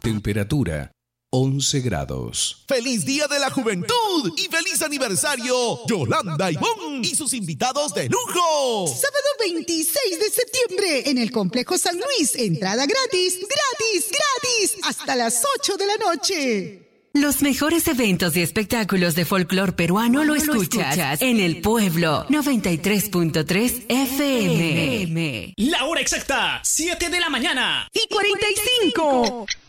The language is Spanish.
Temperatura 11 grados. ¡Feliz Día de la Juventud! ¡Y feliz aniversario! Yolanda Ivón y sus invitados de lujo. Sábado 26 de septiembre en el Complejo San Luis. Entrada gratis, gratis, gratis. Hasta las 8 de la noche. Los mejores eventos y espectáculos de folclor peruano lo escuchas en El Pueblo 93.3 FM. La hora exacta, 7 de la mañana. Y 45.